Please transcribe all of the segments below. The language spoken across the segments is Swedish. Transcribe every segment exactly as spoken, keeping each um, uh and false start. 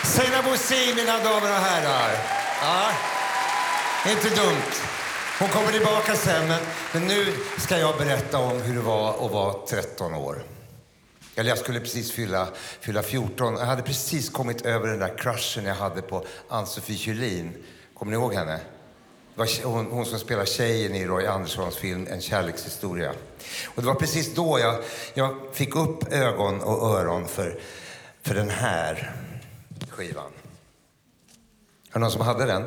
Seinabo Bosi, mina damer och herrar. Ja, inte dumt. Hon kommer tillbaka sen, men, men nu ska jag berätta om hur det var att vara tretton år. Eller jag skulle precis fylla, fylla fjorton. Jag hade precis kommit över den där crushen jag hade på Ann-Sofie Kjellin. Kommer ni ihåg henne? Det var hon, hon som spelar tjejen i Roy Anderssons film En kärlekshistoria. Och det var precis då jag, jag fick upp ögon och öron för, för den här skivan. Har någon som hade den?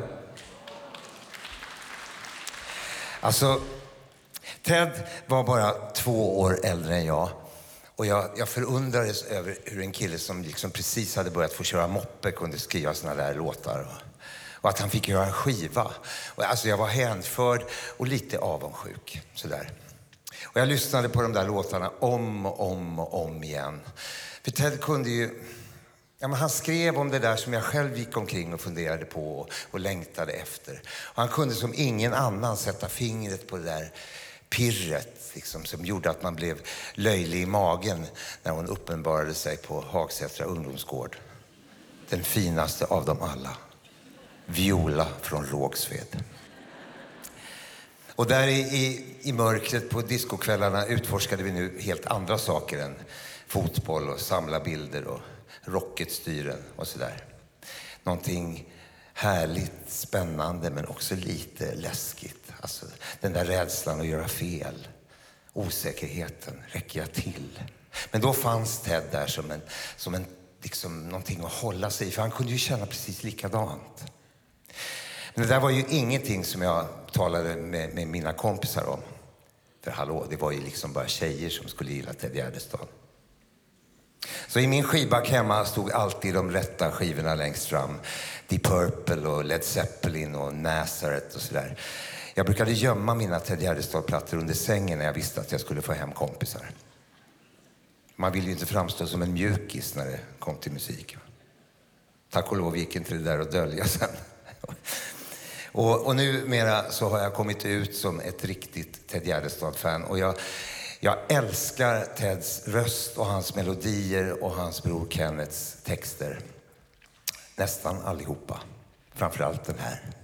Alltså, Ted var bara två år äldre än jag. Och jag, jag förundrades över hur en kille som liksom precis hade börjat få köra moppe kunde skriva såna där låtar. Och, och att han fick göra en skiva. Och alltså jag var hänförd och lite avundsjuk. Sådär. Och jag lyssnade på de där låtarna om och om och om igen. För Ted kunde ju... Ja, men han skrev om det där som jag själv gick omkring och funderade på och, och längtade efter. Och han kunde som ingen annan sätta fingret på det där pirret liksom, som gjorde att man blev löjlig i magen när hon uppenbarade sig på Hagsätra ungdomsgård. Den finaste av dem alla. Viola från Rågsved. Och där i, i, i mörkret på diskokvällarna utforskade vi nu helt andra saker än fotboll och samla bilder och rocketstyren och sådär. Någonting härligt, spännande men också lite läskigt. Alltså den där rädslan att göra fel. Osäkerheten, räcker jag till? Men då fanns Ted där som en, som en liksom någonting att hålla sig i. För han kunde ju känna precis likadant. Men det där var ju ingenting som jag talade med, med mina kompisar om. För hallå, det var ju liksom bara tjejer som skulle gilla Ted Gärdestad. Så i min skivback hemma stod alltid de rätta skivorna längst fram. Deep Purple och Led Zeppelin och Nazareth och sådär. Jag brukade gömma mina Ted Gärdestad-plattor under sängen när jag visste att jag skulle få hem kompisar. Man vill ju inte framstå som en mjukis när det kom till musik. Tack och lov gick inte det där att dölja sen. och, och numera så har jag kommit ut som ett riktigt Ted Gärdestad-fan. Och jag... Jag älskar Teds röst och hans melodier och hans bror Kenneths texter. Nästan allihopa. Framförallt den här.